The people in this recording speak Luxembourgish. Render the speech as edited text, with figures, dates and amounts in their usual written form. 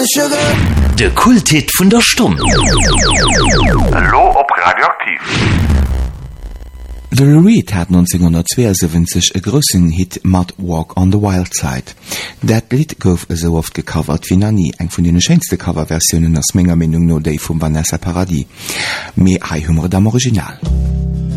sugar. Der Kulthit von der Stunde. Hallo ob Radioaktiv. The Lou Reed hat 1972 e grossen Hit mat Walk on the Wild Side. Dat Lied gouf so oft gecovert wie na nie, eng vun den schönste Coverversionen ass méger Meinung no déi vum Vanessa Paradis. Me hai hummer am Original.